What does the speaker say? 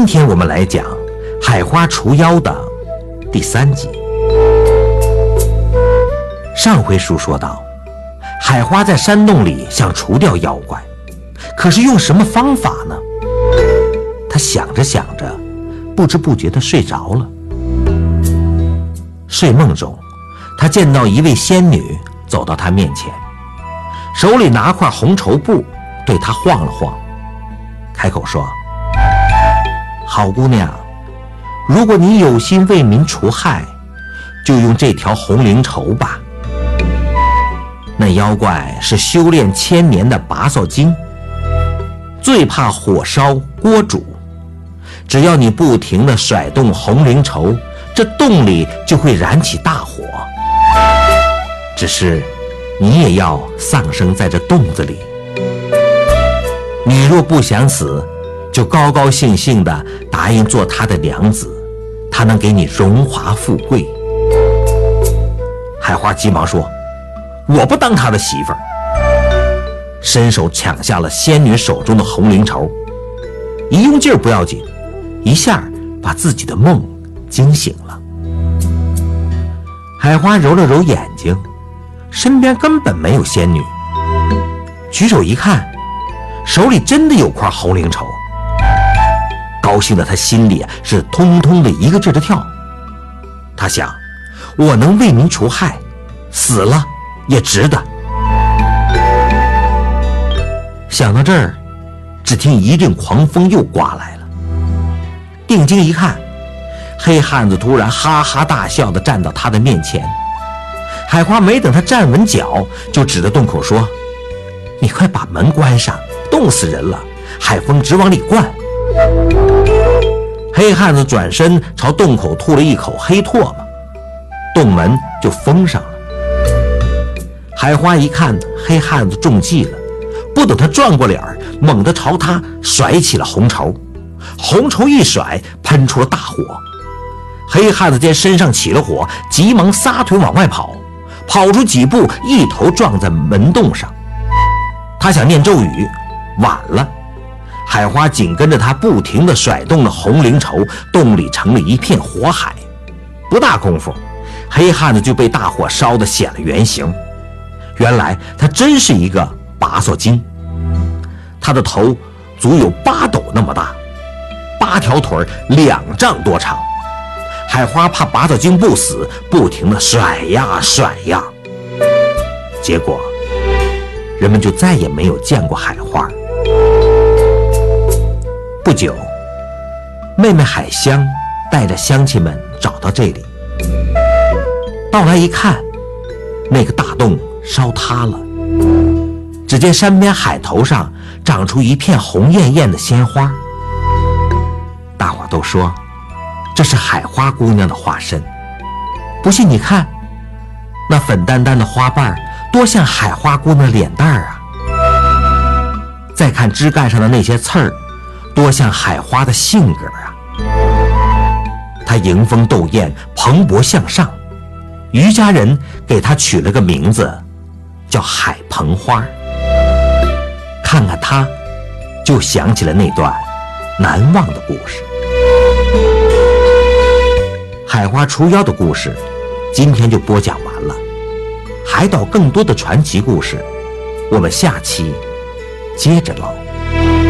今天我们来讲海花除妖的第3集。上回书说到，海花在山洞里想除掉妖怪，可是用什么方法呢？他想着想着，不知不觉地睡着了。睡梦中，他见到一位仙女走到他面前，手里拿块红绸布，对他晃了晃，开口说：“好姑娘，如果你有心为民除害，就用这条红绫绸吧。那妖怪是修炼1000年的拔扫精，最怕火烧锅煮，只要你不停地甩动红绫绸，这洞里就会燃起大火。只是你也要丧生在这洞子里。你若不想死，就高高兴兴地答应做他的娘子，他能给你荣华富贵。”海花急忙说：“我不当他的媳妇儿。”伸手抢下了仙女手中的红绫绸，一用劲儿不要紧，一下把自己的梦惊醒了。海花揉了揉眼睛，身边根本没有仙女，举手一看，手里真的有块红绫绸。高兴的他心里是通通的一个劲儿的跳。他想，我能为民除害，死了也值得。想到这儿，只听一阵狂风又刮来了。定睛一看，黑汉子突然哈哈大笑地站到他的面前。海花没等他站稳脚，就指着洞口说：“你快把门关上，冻死人了，海风直往里灌。”黑汉子转身朝洞口吐了一口黑唾沫，洞门就封上了。海花一看黑汉子中计了，不等他转过脸，猛地朝他甩起了红绸。红绸一甩，喷出了大火。黑汉子见身上起了火，急忙撒腿往外跑，跑出几步，一头撞在门洞上。他想念咒语，晚了。海花紧跟着他不停地甩动了红绫绸，洞里成了一片火海。不大功夫，黑汉子就被大火烧得显了原形。原来他真是一个拔扫精，他的头足有8斗那么大，8条腿2丈多长。海花怕拔扫精不死，不停地甩呀甩呀，结果人们就再也没有见过海花。不久，妹妹海香带着乡亲们找到这里，到来一看，那个大洞烧塌了，只见山边海头上长出一片红艳艳的鲜花。大伙都说这是海花姑娘的化身，不信你看，那粉淡淡的花瓣多像海花姑娘的脸蛋啊！再看枝干上的那些刺儿，多像海花的性格啊！她迎风斗艳，蓬勃向上，渔家人给她取了个名字，叫海蓬花。看看她，就想起了那段难忘的故事。海花除妖的故事，今天就播讲完了。海岛更多的传奇故事，我们下期接着唠。